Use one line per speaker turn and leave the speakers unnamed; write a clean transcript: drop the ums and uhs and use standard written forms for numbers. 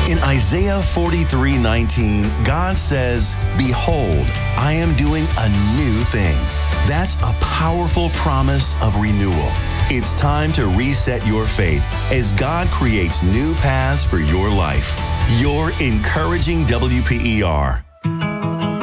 In Isaiah 43:19, God says, "Behold, I am doing a new thing." That's a powerful promise of renewal. It's time to reset your faith as God creates new paths for your life. Your encouraging WPER.